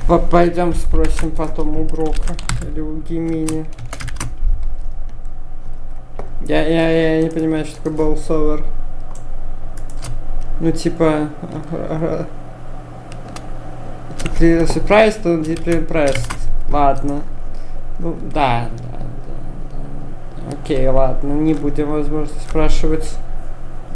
Пойдем спросим потом у Грока или у Гемини. Я не понимаю, что такое болсовер. Ну типа... Surprise, то impressed. Ладно. Ну, да. Окей, ладно, не будем, возможно, спрашивать.